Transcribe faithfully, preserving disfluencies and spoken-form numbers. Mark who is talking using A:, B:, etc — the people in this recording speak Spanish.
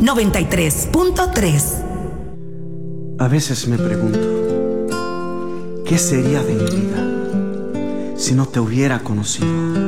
A: noventa y tres punto tres.
B: A veces me pregunto, ¿qué sería de mi vida si no te hubiera conocido?